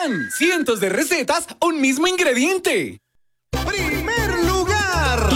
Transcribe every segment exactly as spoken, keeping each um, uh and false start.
¡Tan! Cientos de recetas, un mismo ingrediente. Primer lugar.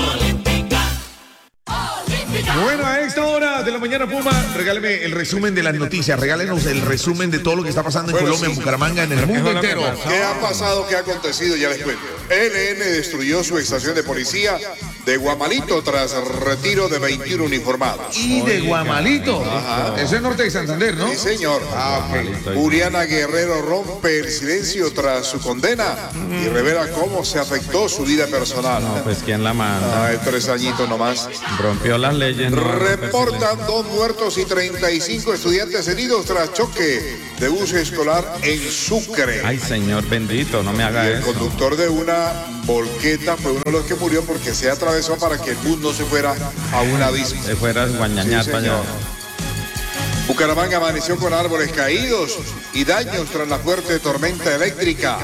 Bueno, a esta hora de la mañana, Puma, regáleme el resumen de las noticias, regálenos el resumen de todo lo que está pasando en Bueno, Colombia, sí. en Bucaramanga, en el mundo entero. ¿Qué ha pasado? ¿Qué ha acontecido? Ya les cuento. E L N destruyó su estación de policía de Guamalito tras retiro de veintiuno uniformados. Y de Guamalito. Ajá. Eso es norte de Santander, ¿no? Sí, señor. Ah, ok. Juliana Guerrero rompe el silencio tras su condena y revela cómo se afectó su vida personal. No, pues ¿quién la manda? Ay, tres añitos nomás. Rompió las leyes. No, Reportan dos muertos y treinta y cinco estudiantes heridos tras choque de bus escolar en Sucre. Ay, señor bendito, no me haga Y el eso. conductor de una volqueta fue uno de los que murió porque se atravesó para que el bus no se fuera a un abismo. Se fuera a guañañar Sí, para allá. señor. Bucaramanga amaneció con árboles caídos y daños tras la fuerte tormenta eléctrica.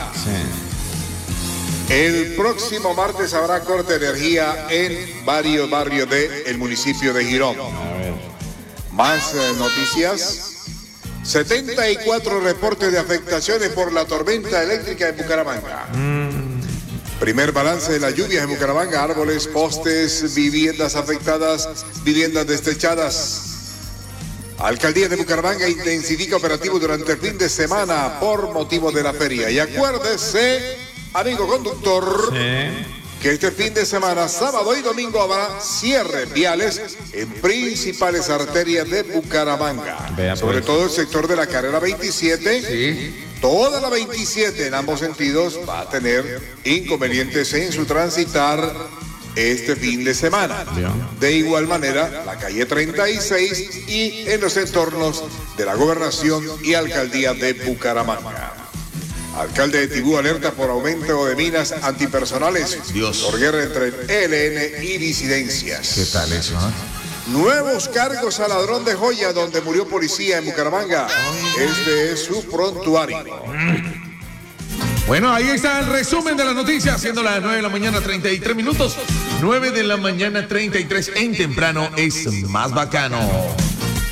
Sí. El próximo martes habrá corte de energía en varios barrios del municipio de Girón. Más eh, noticias. setenta y cuatro reportes de afectaciones por la tormenta eléctrica en Bucaramanga. Primer balance de las lluvias en Bucaramanga, árboles, postes, viviendas afectadas, viviendas destechadas. Alcaldía de Bucaramanga intensifica operativos durante el fin de semana por motivo de la feria. Y acuérdese, amigo conductor, Sí. que este fin de semana, sábado y domingo, habrá cierres viales en principales arterias de Bucaramanga. Vea, Sobre pues. todo el sector de la carrera veintisiete. Sí. Toda la veintisiete en ambos sentidos va a tener inconvenientes en su transitar este fin de semana. Bien. De igual manera, la calle treinta y seis y en los entornos de la gobernación y alcaldía de Bucaramanga. Alcalde de Tibú alerta por aumento de minas antipersonales. Dios. Por guerra entre E L N y disidencias. ¿Qué tal eso? ¿Eh? Nuevos cargos al ladrón de joya donde murió policía en Bucaramanga. Este es su prontuario. Bueno, ahí está el resumen de las noticias, siendo las nueve de la mañana, treinta y tres minutos. nueve de la mañana, treinta y tres en temprano es más bacano.